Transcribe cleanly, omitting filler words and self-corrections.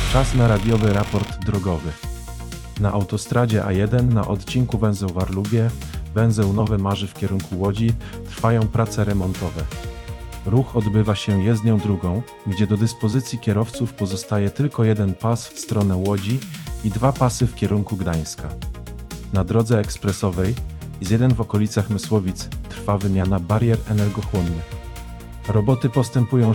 Czas na radiowy raport drogowy. Na autostradzie A1 na odcinku węzeł Warlugie, węzeł Nowe Marzy w kierunku Łodzi trwają prace remontowe. Ruch odbywa się jezdnią drugą, gdzie do dyspozycji kierowców pozostaje tylko jeden pas w stronę Łodzi i 2 pasy w kierunku Gdańska. Na drodze ekspresowej z 1 w okolicach Mysłowic trwa wymiana barier energochłonnych. Roboty postępują